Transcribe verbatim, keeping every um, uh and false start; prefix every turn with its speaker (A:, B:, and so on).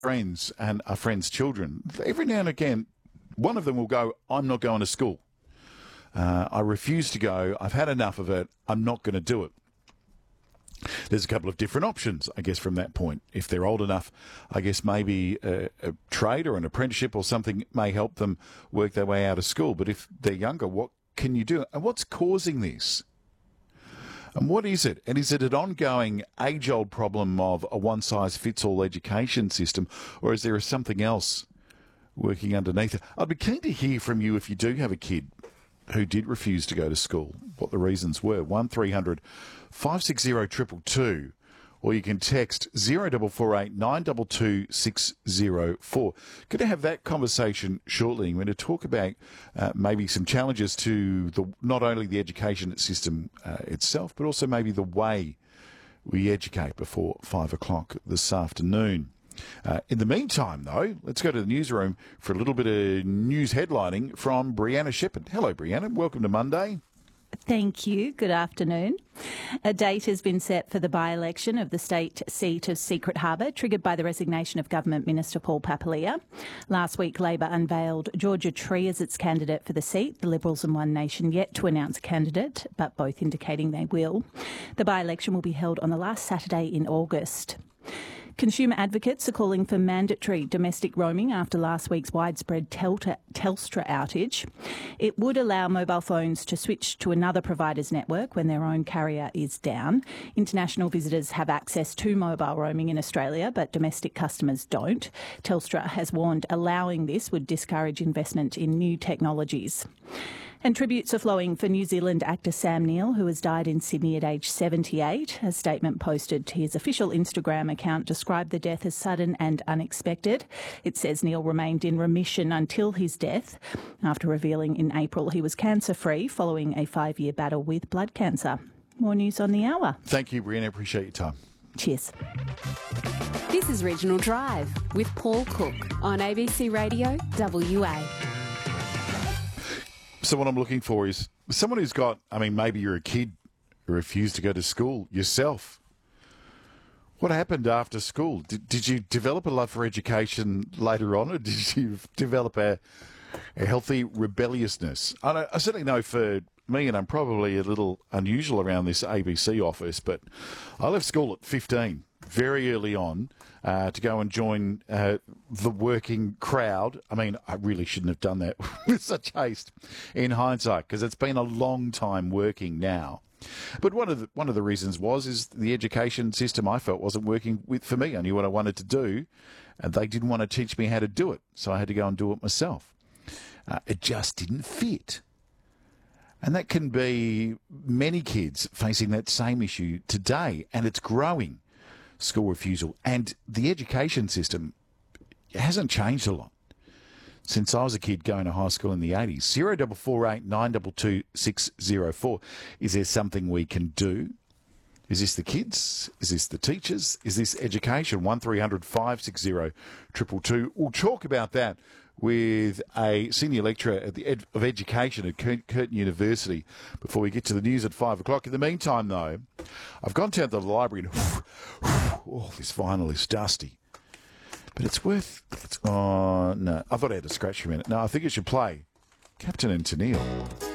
A: friends and our friends' children, every now and again, one of them will go, I'm not going to school. Uh, I refuse to go. I've had enough of it. I'm not going to do it. There's a couple of different options, I guess, from that point. If they're old enough, I guess maybe a, a trade or an apprenticeship or something may help them work their way out of school. But if they're younger, what can you do? And what's causing this? And what is it? And is it an ongoing age-old problem of a one-size-fits-all education system, or is there something else working underneath it? I'd be keen to hear from you if you do have a kid who did refuse to go to school, what the reasons were. one three hundred five six zero two two two, or you can text zero four four eight nine two two six zero four. Going to have that conversation shortly. I'm going to talk about uh, maybe some challenges to the not only the education system uh, itself, but also maybe the way we educate before five o'clock this afternoon. Uh, in the meantime, though, let's go to the newsroom for a little bit of news headlining from Brianna Shepherd. Hello, Brianna. Welcome to Monday.
B: Thank you. Good afternoon. A date has been set for the by-election of the state seat of Secret Harbour, triggered by the resignation of Government Minister Paul Papalia. Last week, Labor unveiled Georgia Tree as its candidate for the seat. The Liberals and One Nation yet to announce a candidate, but both indicating they will. The by-election will be held on the last Saturday in August. Consumer advocates are calling for mandatory domestic roaming after last week's widespread Telta, Telstra outage. It would allow mobile phones to switch to another provider's network when their own carrier is down. International visitors have access to mobile roaming in Australia, but domestic customers don't. Telstra has warned allowing this would discourage investment in new technologies. And tributes are flowing for New Zealand actor Sam Neill, who has died in Sydney at age seventy-eight. A statement posted to his official Instagram account described the death as sudden and unexpected. It says Neill remained in remission until his death, after revealing in April he was cancer-free following a five-year battle with blood cancer. More news on the hour.
A: Thank you, Brianna. Appreciate your time.
B: Cheers.
C: This is Regional Drive with Paul Cook on A B C Radio W A.
A: So what I'm looking for is someone who's got, I mean, maybe you're a kid who refused to go to school yourself. What happened after school? Did, did you develop a love for education later on, or did you develop a, a healthy rebelliousness? I, know, I certainly know for me, and I'm probably a little unusual around this A B C office, but I left school at fifteen, very early on, uh, to go and join uh, the working crowd. I mean, I really shouldn't have done that with such haste in hindsight, because it's been a long time working now. But one of the one of the reasons was is the education system I felt wasn't working with for me. I knew what I wanted to do, and they didn't want to teach me how to do it, so I had to go and do it myself. Uh, it just didn't fit. And that can be many kids facing that same issue today, and it's growing. School refusal. And the education system hasn't changed a lot since I was a kid going to high school in the eighties. zero four four eight nine two two six zero four. Is there something we can do? Is this the kids? Is this the teachers? Is this education? one three hundred five six zero two two two. We'll talk about that with a senior lecturer at the ed- of education at Cur- Curtin University before we get to the news at five o'clock. In the meantime, though, I've gone down to the library and oh, this vinyl is dusty. But it's worth... It's, oh, no. I thought I had to scratch for a minute. No, I think it should play Captain and Tennille.